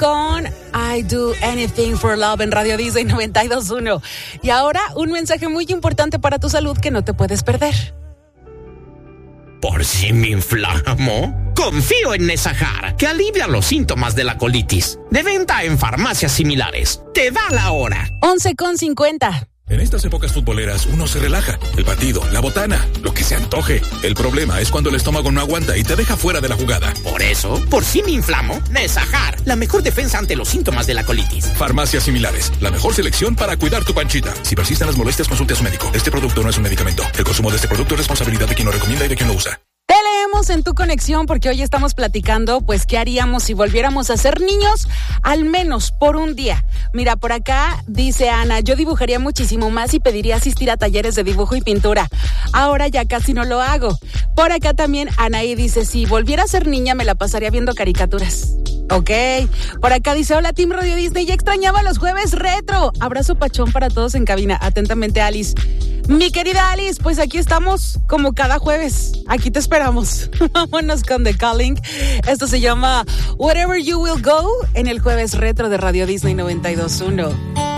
con I Do Anything for Love en Radio Disney 92.1. Y ahora un mensaje muy importante para tu salud que no te puedes perder. ¿Por si me inflamo? Confío en Nesajar, que alivia los síntomas de la colitis. De venta en farmacias similares. Te da la hora. 11:50. En estas épocas futboleras uno se relaja. El partido, la botana, lo que se antoje. El problema es cuando el estómago no aguanta y te deja fuera de la jugada. Por eso, por si me inflamo, Nesajar, la mejor defensa ante los síntomas de la colitis. Farmacias similares, la mejor selección para cuidar tu panchita. Si persisten las molestias, consulte a su médico. Este producto no es un medicamento. El consumo de este producto es responsabilidad de quien lo recomienda y de quien lo usa. Te leemos en tu conexión porque hoy estamos platicando, pues, ¿qué haríamos si volviéramos a ser niños? Al menos por un día. Mira, por acá dice Ana, yo dibujaría muchísimo más y pediría asistir a talleres de dibujo y pintura. Ahora ya casi no lo hago. Por acá también Anaí dice, si volviera a ser niña me la pasaría viendo caricaturas. Ok. Por acá dice, hola Team Radio Disney, ya extrañaba los jueves retro. Abrazo pachón para todos en cabina. Atentamente, Alice. Mi querida Alice, pues aquí estamos como cada jueves. Aquí te esperamos. Vámonos con The Calling. Esto se llama Wherever You Will Go en el jueves retro de Radio Disney 92.1.